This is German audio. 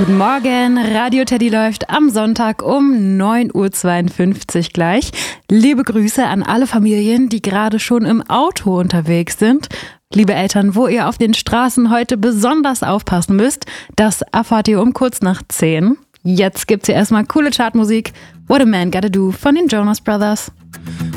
Guten Morgen, Radio Teddy läuft am Sonntag um 9.52 Uhr gleich. Liebe Grüße an alle Familien, die gerade schon im Auto unterwegs sind. Liebe Eltern, wo ihr auf den Straßen heute besonders aufpassen müsst, das erfahrt ihr um kurz nach 10. Jetzt gibt's hier erstmal coole Chartmusik. What a Man Gotta Do von den Jonas Brothers.